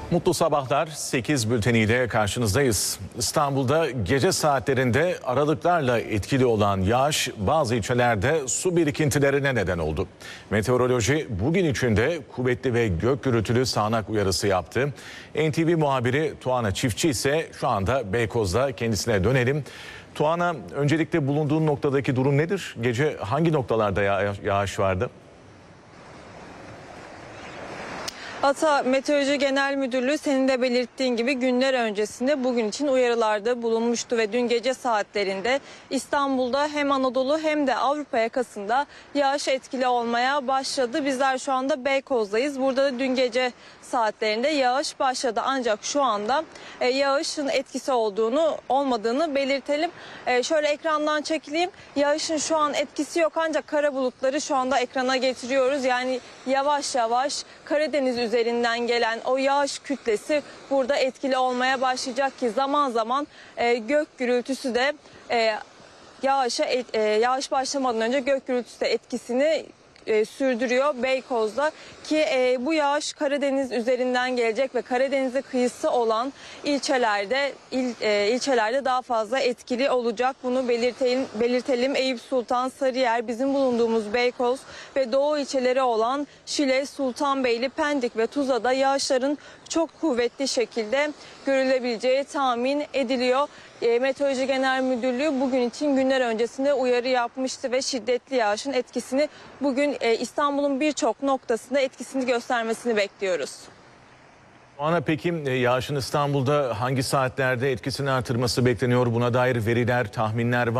Mutlu sabahlar. 8 bülteniyle karşınızdayız. İstanbul'da gece saatlerinde aralıklarla etkili olan yağış bazı ilçelerde su birikintilerine neden oldu. Meteoroloji bugün içinde kuvvetli ve gök gürültülü sağanak uyarısı yaptı. NTV muhabiri Tuana Çiftçi ise şu anda Beykoz'da, kendisine dönelim. Tuana, öncelikle bulunduğun noktadaki durum nedir? Gece hangi noktalarda yağış vardı? Ata Meteoroloji Genel Müdürlüğü senin de belirttiğin gibi günler öncesinde bugün için uyarılarda bulunmuştu ve dün gece saatlerinde İstanbul'da hem Anadolu hem de Avrupa yakasında yağış etkili olmaya başladı. Bizler şu anda Beykoz'dayız. Burada da dün gece saatlerinde yağış başladı, ancak şu anda yağışın etkisi olmadığını belirtelim. Şöyle ekrandan çekileyim. Yağışın şu an etkisi yok, ancak kara bulutları şu anda ekrana getiriyoruz. Yani yavaş yavaş Karadeniz üzerinden gelen o yağış kütlesi burada etkili olmaya başlayacak ki zaman zaman gök gürültüsü de yağış başlamadan önce gök gürültüsü de etkisini sürdürüyor Beykoz'da ki bu yağış Karadeniz üzerinden gelecek ve Karadeniz'e kıyısı olan ilçelerde daha fazla etkili olacak. Bunu belirtelim. Eyüp Sultan, Sarıyer, bizim bulunduğumuz Beykoz ve doğu ilçeleri olan Şile, Sultanbeyli, Pendik ve Tuzla'da yağışların çok kuvvetli şekilde görülebileceği tahmin ediliyor. Meteoroloji Genel Müdürlüğü bugün için günler öncesinde uyarı yapmıştı ve şiddetli yağışın etkisini bugün İstanbul'un birçok noktasında etkisini göstermesini bekliyoruz. Şu ana peki yağışın İstanbul'da hangi saatlerde etkisini artırması bekleniyor? Buna dair veriler, tahminler var